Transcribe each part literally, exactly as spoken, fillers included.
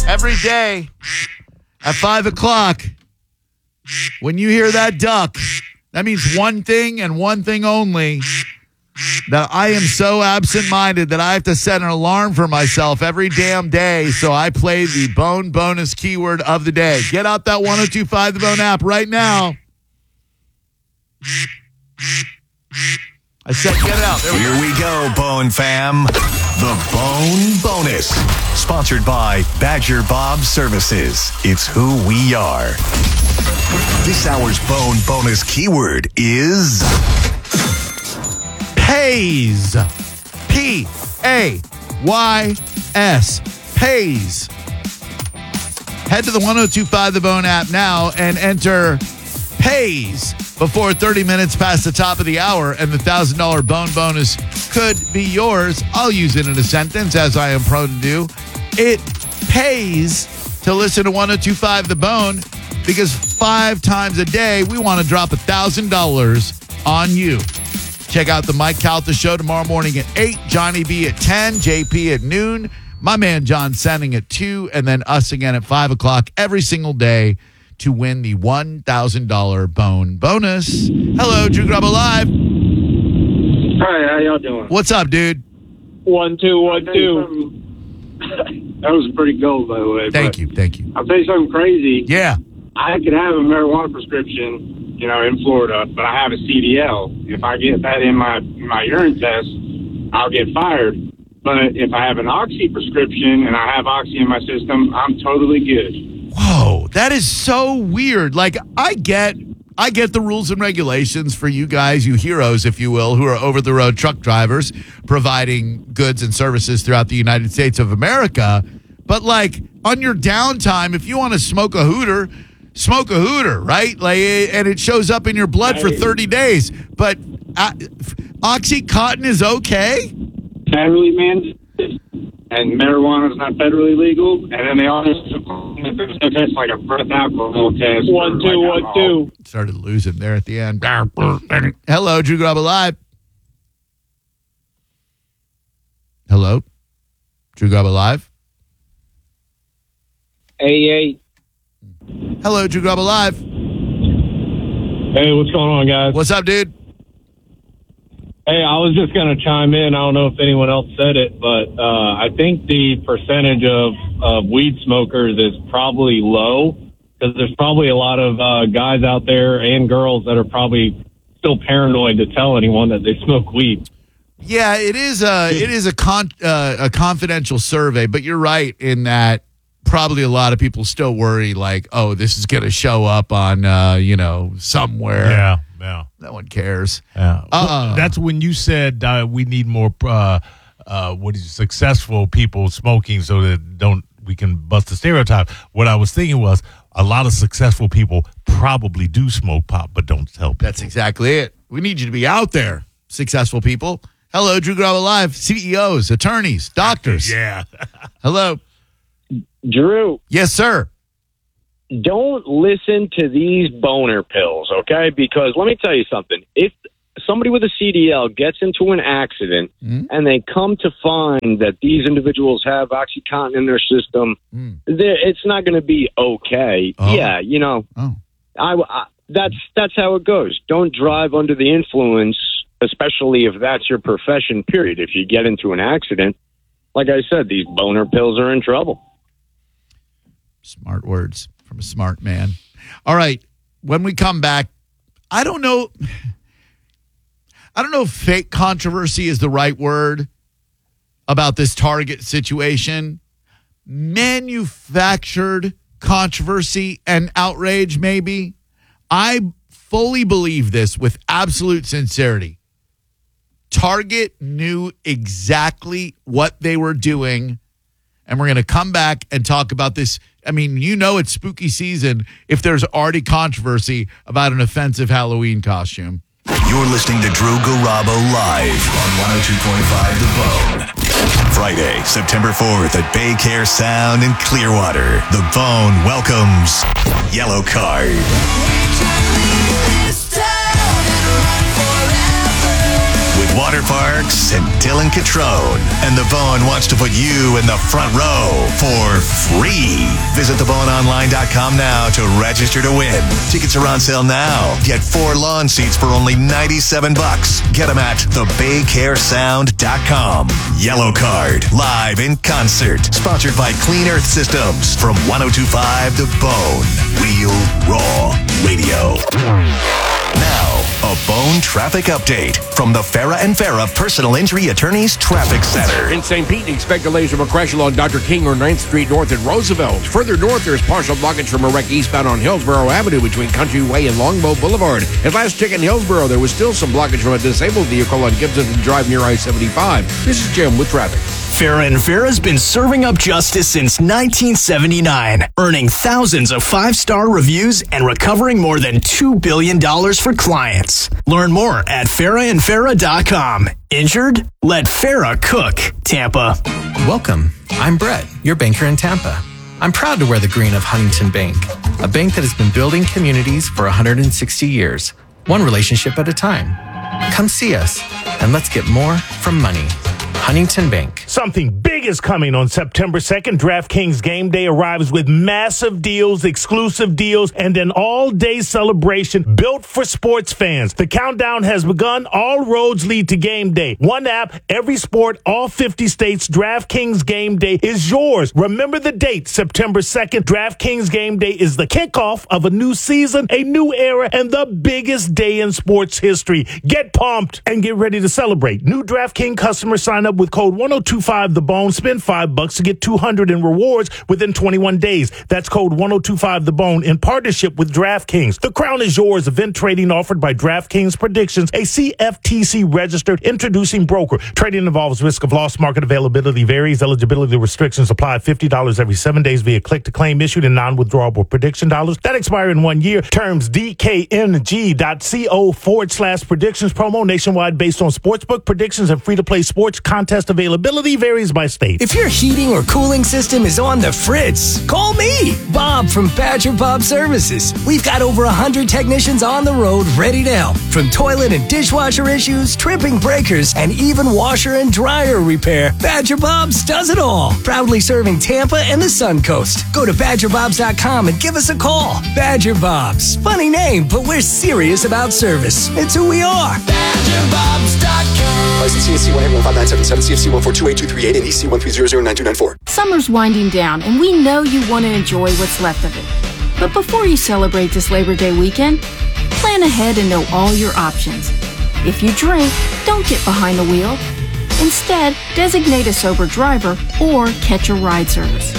Every day at five o'clock, when you hear that duck, that means one thing and one thing only, that I am so absent-minded that I have to set an alarm for myself every damn day so I play the Bone Bonus keyword of the day. Get out that one oh two five The Bone app right now. I said get it out. There we Here go. we go, Bone fam. The Bone Bonus. Sponsored by Badger Bob Services. It's who we are. This hour's Bone Bonus keyword is... Pays. P A Y S. Pays. Head to the one oh two five The Bone app now and enter Pays before thirty minutes past the top of the hour, and the one thousand dollars Bone Bonus could be yours. I'll use it in a sentence, as I am prone to do. It pays to listen to one oh two five The Bone, because five times a day we want to drop one thousand dollars on you. Check out the Mike Calta Show tomorrow morning at eight, Johnny B at ten, J P at noon, my man John Senning at two, and then us again at five o'clock every single day to win the one thousand dollars Bone Bonus. Hello, Drew Grubba Live. Hi, how y'all doing? What's up, dude? One, two, one, two. That was pretty gold, by the way. Thank you, thank you. I'll tell you something crazy. Yeah. I could have a marijuana prescription, you know, in Florida, but I have a C D L. If I get that in my my urine test, I'll get fired. But if I have an Oxy prescription and I have Oxy in my system, I'm totally good. Whoa, that is so weird. Like, I get I get the rules and regulations for you guys, you heroes, if you will, who are over-the-road truck drivers providing goods and services throughout the United States of America. But, like, on your downtime, if you want to smoke a hooter, smoke a hooter, right? Like, and it shows up in your blood for thirty days. But uh, Oxycontin is okay? Federally mandated, and marijuana is not federally legal. And then they also test like a breath alcohol test. One, two, like one, two. Started losing there at the end. Hello, Drew Grubba Live. Hello, Drew Grubba Live. A eight. Hello, Drew Grubba Live. Hey, what's going on, guys? What's up, dude? Hey, I was just going to chime in. I don't know if anyone else said it, but uh, I think the percentage of, of weed smokers is probably low, because there's probably a lot of uh, guys out there and girls that are probably still paranoid to tell anyone that they smoke weed. Yeah, it is a it is a con, uh, a confidential survey, but you're right in that probably a lot of people still worry, like, oh, this is going to show up on uh, you know somewhere. Yeah, yeah. No one cares. Yeah. Uh-uh. That's when you said uh, we need more uh, uh, what is it, successful people smoking so that don't we can bust the stereotype. What I was thinking was a lot of successful people probably do smoke pot, but don't tell people. That's exactly it. We need you to be out there, successful people. Hello, Drew Grubba Live, C E Os, attorneys, doctors. Yeah. Hello. Drew, Yes, sir. don't listen to these boner pills, okay? Because let me tell you something. If somebody with a C D L gets into an accident Mm. and they come to find that these individuals have Oxycontin in their system, Mm. they're- it's not going to be okay. Oh. Yeah, you know, Oh. I, I, that's that's how it goes. Don't drive under the influence, especially if that's your profession, period. If you get into an accident, like I said, these boner pills are in trouble. Smart words from a smart man. All right. When we come back, I don't know. I don't know if fake controversy is the right word about this Target situation. Manufactured controversy and outrage, maybe. I fully believe this with absolute sincerity. Target knew exactly what they were doing, and we're going to come back and talk about this. I mean, you know it's spooky season if there's already controversy about an offensive Halloween costume. You're listening to Drew Garabo live on one oh two point five The Bone. Friday, September fourth at Baycare Sound in Clearwater. The Bone welcomes Yellow Card. With water parks, and Dylan Catrone. And The Bone wants to put you in the front row for free. Visit the bone online dot com now to register to win. Tickets are on sale now. Get four lawn seats for only ninety-seven bucks. Get them at the bay care sound dot com. Yellow Card, live in concert. Sponsored by Clean Earth Systems from one oh two point five The Bone. Real Raw Radio. Now, a Bone traffic update from the Farah and Farah Personal Injury Attorneys Traffic Center. In Saint Pete, expect delays from a crash along Doctor King or ninth Street North at Roosevelt. Further north, there's partial blockage from a wreck eastbound on Hillsborough Avenue between Countryway and Longbow Boulevard. At last check in Hillsborough, there was still some blockage from a disabled vehicle on Gibson Drive near I seventy-five. This is Jim with traffic. Farah and Farah's been serving up justice since nineteen seventy-nine, earning thousands of five-star reviews and recovering more than two billion dollars for clients. Learn more at farah and farah dot com. Injured? Let Farah cook. Tampa. Welcome. I'm Brett, your banker in Tampa. I'm proud to wear the green of Huntington Bank, a bank that has been building communities for one hundred sixty years, one relationship at a time. Come see us, and let's get more from money. Huntington Bank. Something big is coming on September second. DraftKings Game Day arrives with massive deals, exclusive deals, and an all-day celebration built for sports fans. The countdown has begun. All roads lead to Game Day. One app, every sport, all fifty states. DraftKings Game Day is yours. Remember the date, September second. DraftKings Game Day is the kickoff of a new season, a new era, and the biggest day in sports history. Get pumped and get ready to celebrate. New DraftKings customers sign up with code one oh two five the bone. Spend five bucks to get two hundred in rewards within twenty-one days. That's code one oh two five the bone in partnership with DraftKings. The crown is yours. Event trading offered by DraftKings Predictions, a C F T C registered introducing broker. Trading involves risk of loss. Market availability varies. Eligibility restrictions apply. fifty dollars every seven days via click to claim issued in non-withdrawable prediction dollars that expire in one year. Terms D K N G dot co forward slash predictions. Promo nationwide based on sportsbook predictions and free-to-play sports content. Test availability varies by state. If your heating or cooling system is on the fritz, call me, Bob from Badger Bob Services. We've got over one hundred technicians on the road ready to help. From toilet and dishwasher issues, tripping breakers, and even washer and dryer repair, Badger Bob's does it all. Proudly serving Tampa and the Sun Coast. Go to badger bobs dot com and give us a call. Badger Bob's. Funny name, but we're serious about service. It's who we are. badger bobs dot com. License C S C one eight one five nine seven seven, C F C one four two eight two three eight, and E C one three zero zero nine two nine four. Summer's winding down, and we know you want to enjoy what's left of it. But before you celebrate this Labor Day weekend, plan ahead and know all your options. If you drink, don't get behind the wheel. Instead, designate a sober driver or catch a ride service.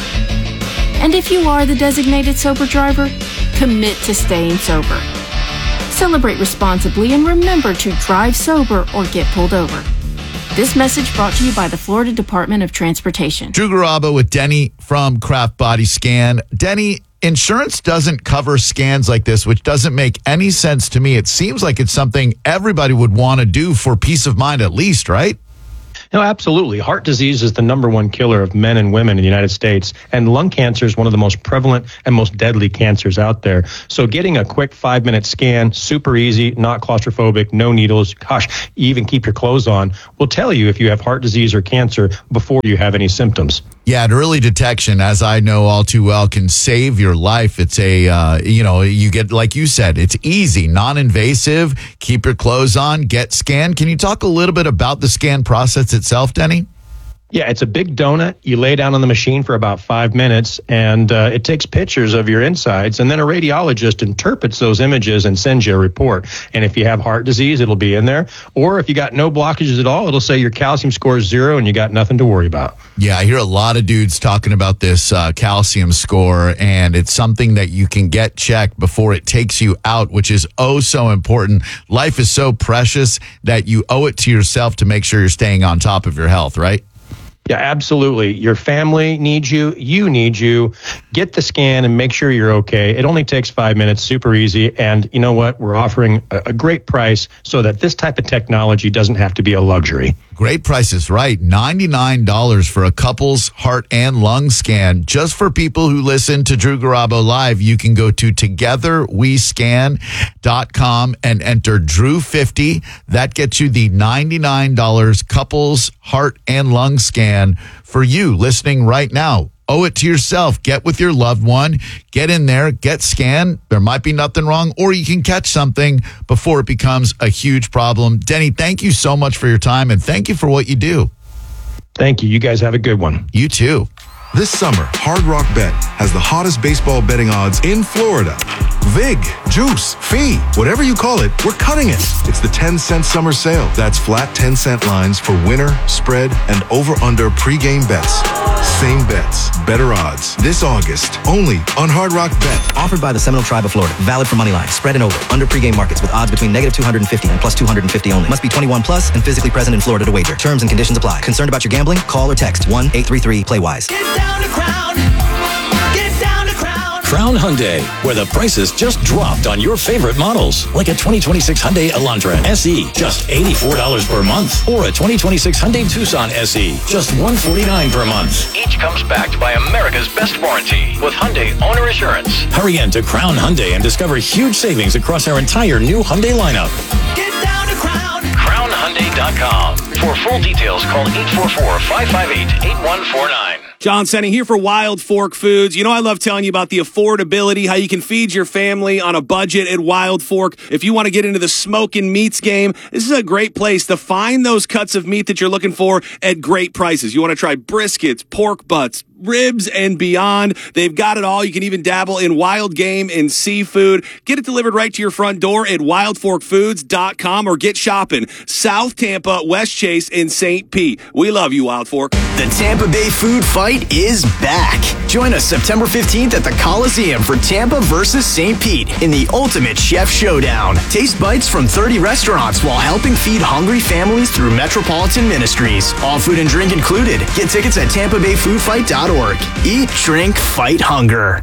And if you are the designated sober driver, commit to staying sober. Celebrate responsibly and remember to drive sober or get pulled over. This message brought to you by the Florida Department of Transportation. Drew Garabo with Denny from Craft Body Scan. Denny, insurance doesn't cover scans like this, which doesn't make any sense to me. It seems like it's something everybody would want to do for peace of mind at least, right? No, absolutely. Heart disease is the number one killer of men and women in the United States, and lung cancer is one of the most prevalent and most deadly cancers out there. So getting a quick five-minute scan, super easy, not claustrophobic, no needles, gosh, you even keep your clothes on, will tell you if you have heart disease or cancer before you have any symptoms. Yeah, and early detection, as I know all too well, can save your life. It's a, uh, you know, you get, like you said, it's easy, non-invasive, keep your clothes on, get scanned. Can you talk a little bit about the scan process itself, Denny? Yeah, it's a big donut. You lay down on the machine for about five minutes, and uh, it takes pictures of your insides, and then a radiologist interprets those images and sends you a report. And if you have heart disease, it'll be in there. Or if you got no blockages at all, it'll say your calcium score is zero and you got nothing to worry about. Yeah, I hear a lot of dudes talking about this uh, calcium score, and it's something that you can get checked before it takes you out, which is oh so important. Life is so precious that you owe it to yourself to make sure you're staying on top of your health, right? Yeah, absolutely. Your family needs you. You need you. Get the scan and make sure you're okay. It only takes five minutes, super easy. And you know what? We're offering a, a great price so that this type of technology doesn't have to be a luxury. great prices, right? ninety-nine dollars for a couple's heart and lung scan. Just for people who listen to Drew Garabo Live, you can go to together we scan dot com and enter Drew fifty. That gets you the ninety-nine dollars couple's heart and lung scan for you listening right now. Owe it to yourself. Get with your loved one. Get in there. Get scanned. There might be nothing wrong, or you can catch something before it becomes a huge problem. Denny, thank you so much for your time, and thank you for what you do. Thank you. You guys have a good one. You too. This summer, Hard Rock Bet has the hottest baseball betting odds in Florida. Vig, Juice, Fee, whatever you call it, we're cutting it. It's the ten cent summer sale. That's flat ten cent lines for winner, spread, and over-under pregame bets. Same bets, better odds. This August, only on Hard Rock Bet. Offered by the Seminole Tribe of Florida. Valid for moneyline, spread, and over. Under pregame markets with odds between negative two hundred fifty and plus two hundred fifty only. Must be twenty-one plus and physically present in Florida to wager. Terms and conditions apply. Concerned about your gambling? Call or text one eight three three play wise. Get down to Crown. Get down to Crown. Crown Hyundai, where the prices just dropped on your favorite models. Like a twenty twenty-six Hyundai Elantra S E, just eighty-four dollars per month. Or a twenty twenty-six Hyundai Tucson S E, just one hundred forty-nine dollars per month. Each comes backed by America's best warranty with Hyundai Owner Assurance. Hurry in to Crown Hyundai and discover huge savings across our entire new Hyundai lineup. Get down to Crown. crown hyundai dot com. For full details, call eight four four, five five eight, eight one four nine. John Senning here for Wild Fork Foods. You know, I love telling you about the affordability, how you can feed your family on a budget at Wild Fork. If you want to get into the smoking meats game, this is a great place to find those cuts of meat that you're looking for at great prices. You want to try briskets, pork butts, ribs, and beyond. They've got it all. You can even dabble in wild game and seafood. Get it delivered right to your front door at wild fork foods dot com or get shopping South Tampa, West Chase, and Saint Pete. We love you, Wild Fork. The Tampa Bay Food Fight is back. Join us September fifteenth at the Coliseum for Tampa versus Saint Pete in the Ultimate Chef Showdown. Taste bites from thirty restaurants while helping feed hungry families through Metropolitan Ministries. All food and drink included. Get tickets at tampa bay food fight dot org. Eat, drink, fight hunger.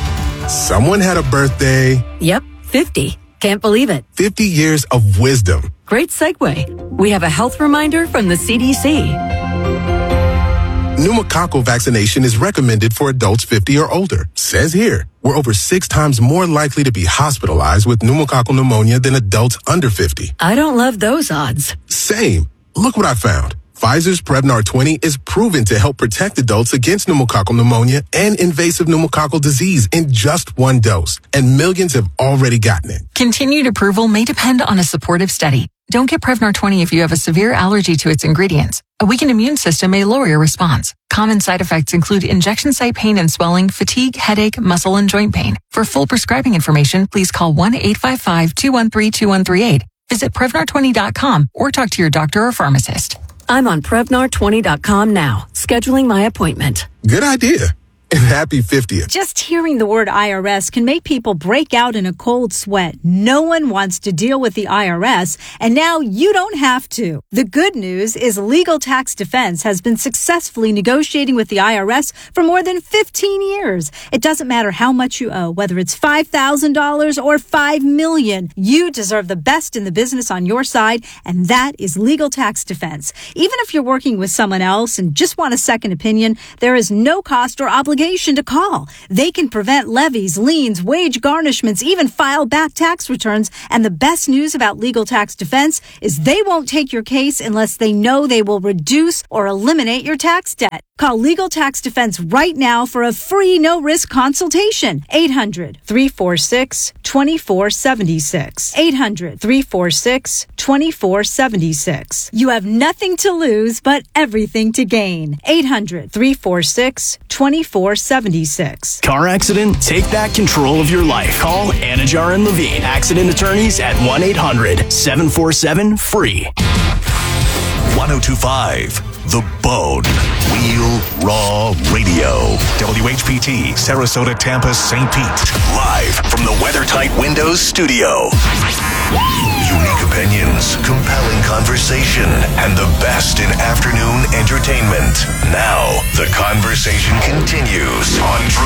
Someone had a birthday. Yep, fifty. Can't believe it. fifty years of wisdom. Great segue. We have a health reminder from the C D C. Pneumococcal vaccination is recommended for adults fifty or older. Says here, we're over six times more likely to be hospitalized with pneumococcal pneumonia than adults under fifty. I don't love those odds. Same. Look what I found. Pfizer's Prevnar twenty is proven to help protect adults against pneumococcal pneumonia and invasive pneumococcal disease in just one dose. And millions have already gotten it. Continued approval may depend on a supportive study. Don't get Prevnar twenty if you have a severe allergy to its ingredients. A weakened immune system may lower your response. Common side effects include injection site pain and swelling, fatigue, headache, muscle, and joint pain. For full prescribing information, please call one eight five five, two one three, two one three eight. Visit Prevnar twenty dot com or talk to your doctor or pharmacist. I'm on Prevnar twenty dot com now, scheduling my appointment. Good idea. And happy fiftieth. Just hearing the word I R S can make people break out in a cold sweat. No one wants to deal with the I R S, and now you don't have to. The good news is Legal Tax Defense has been successfully negotiating with the I R S for more than fifteen years. It doesn't matter how much you owe, whether it's five thousand dollars or five million dollars. You deserve the best in the business on your side, and that is Legal Tax Defense. Even if you're working with someone else and just want a second opinion, there is no cost or obligation to call. They can prevent levies, liens, wage garnishments, even file back tax returns. And the best news about Legal Tax Defense is they won't take your case unless they know they will reduce or eliminate your tax debt. Call Legal Tax Defense right now for a free no-risk consultation. eight hundred, three four six, two four seven six. eight hundred, three four six, two four seven six. You have nothing to lose, but everything to gain. eight hundred, three four six, two four seven six. Car accident? Take back control of your life. Call Anajar and Levine, accident attorneys at one eight hundred, seven four seven, free. one oh two point five The Bone. Real Raw Radio. W H P T, Sarasota, Tampa, Saint Pete. Live from the WeatherTight Windows studio. Unique opinions, compelling conversation, and the best in afternoon entertainment. Now, the conversation continues on Drew